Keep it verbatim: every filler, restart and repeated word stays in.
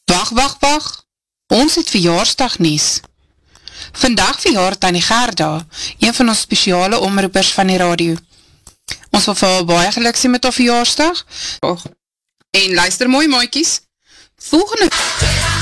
Wag, wag, wag. Ons het verjaarsdag nies. Vandag verjaar Tannie Gerda, een van ons speciale omroepers van die radio. Ons wil vir haar baie geluk sê met haar verjaarsdag. En luister mooi, maaikies. Volgende...